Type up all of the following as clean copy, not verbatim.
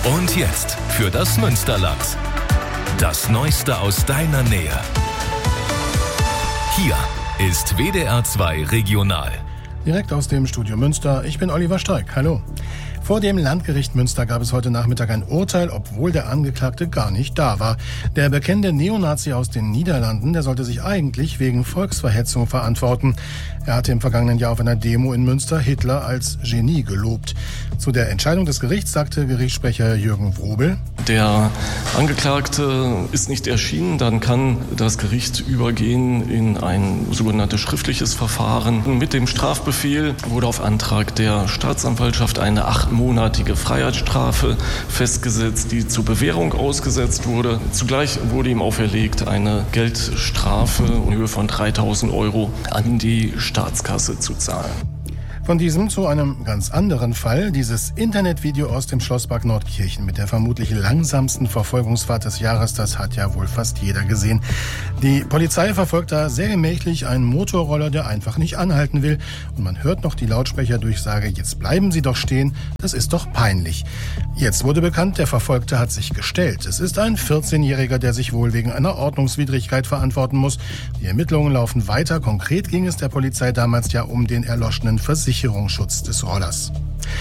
Und jetzt für das Münsterland. Das Neueste aus deiner Nähe. Hier ist WDR 2 Regional. Direkt aus dem Studio Münster. Ich bin Oliver Streik. Hallo. Vor dem Landgericht Münster gab es heute Nachmittag ein Urteil, obwohl der Angeklagte gar nicht da war. Der bekannte Neonazi aus den Niederlanden, der sollte sich eigentlich wegen Volksverhetzung verantworten. Er hatte im vergangenen Jahr auf einer Demo in Münster Hitler als Genie gelobt. Zu der Entscheidung des Gerichts sagte Gerichtssprecher Jürgen Wrobel: Der Angeklagte ist nicht erschienen, dann kann das Gericht übergehen in ein sogenanntes schriftliches Verfahren. Mit dem Strafbefehl wurde auf Antrag der Staatsanwaltschaft eine 8-monatige Freiheitsstrafe festgesetzt, die zur Bewährung ausgesetzt wurde. Zugleich wurde ihm auferlegt, eine Geldstrafe in Höhe von 3.000 € an die Staatskasse zu zahlen. Von diesem zu einem ganz anderen Fall. Dieses Internetvideo aus dem Schlosspark Nordkirchen mit der vermutlich langsamsten Verfolgungsfahrt des Jahres, das hat ja wohl fast jeder gesehen. Die Polizei verfolgt da sehr gemächlich einen Motorroller, der einfach nicht anhalten will. Und man hört noch die Lautsprecherdurchsage: Jetzt bleiben Sie doch stehen, das ist doch peinlich. Jetzt wurde bekannt, der Verfolgte hat sich gestellt. Es ist ein 14-Jähriger, der sich wohl wegen einer Ordnungswidrigkeit verantworten muss. Die Ermittlungen laufen weiter. Konkret ging es der Polizei damals ja um den erloschenen Versicherungsschutz des Rollers.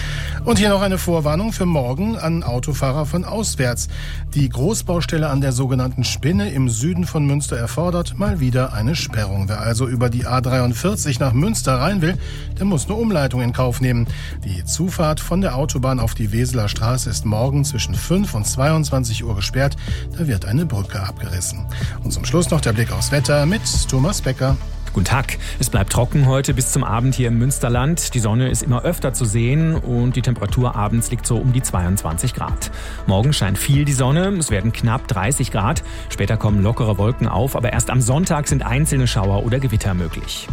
Und hier noch eine Vorwarnung für morgen an Autofahrer von auswärts. Die Großbaustelle an der sogenannten Spinne im Süden von Münster erfordert mal wieder eine Sperrung. Wer also über die A43 nach Münster rein will, der muss eine Umleitung in Kauf nehmen. Die Zufahrt von der Autobahn auf die Weseler Straße ist morgen zwischen 5 und 22 Uhr gesperrt. Da wird eine Brücke abgerissen. Und zum Schluss noch der Blick aufs Wetter mit Thomas Becker. Guten Tag. Es bleibt trocken heute bis zum Abend hier im Münsterland. Die Sonne ist immer öfter zu sehen und die Temperatur abends liegt so um die 22 Grad. Morgen scheint viel die Sonne, es werden knapp 30 Grad. Später kommen lockere Wolken auf, aber erst am Sonntag sind einzelne Schauer oder Gewitter möglich.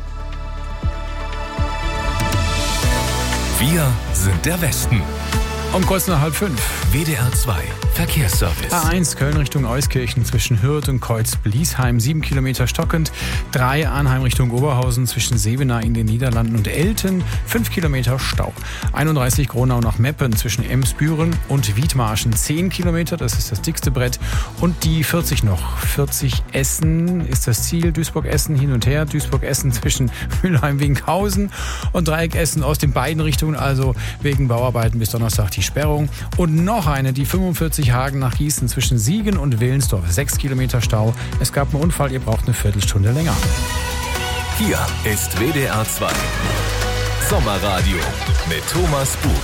Wir sind der Westen. Um kurz nach 4:30. WDR 2 Verkehrsservice. A1 Köln Richtung Euskirchen zwischen Hürth und Kreuz-Bliesheim 7 Kilometer stockend. 3 Arnheim Richtung Oberhausen zwischen Sevenaer in den Niederlanden und Elten 5 Kilometer Stau. 31 Gronau nach Meppen zwischen Emsbüren und Wiedmarschen 10 Kilometer, das ist das dickste Brett. Und die 40 noch. 40 Essen ist das Ziel. Duisburg-Essen hin und her. Duisburg-Essen zwischen Mülheim-Winkhausen und Dreieck-Essen aus den beiden Richtungen. Also wegen Bauarbeiten bis Donnerstag die Sperrung. Und noch eine, die 45 Hagen nach Gießen zwischen Siegen und Willensdorf. 6 Kilometer Stau. Es gab einen Unfall, ihr braucht eine Viertelstunde länger. Hier ist WDR 2 Sommerradio mit Thomas Bug.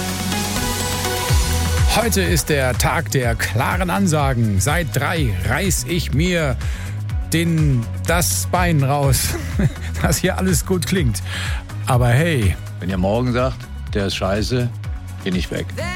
Heute ist der Tag der klaren Ansagen. Seit 3 reiß ich mir das Bein raus, dass hier alles gut klingt. Aber hey. Wenn ihr morgen sagt, der ist scheiße, bin ich weg.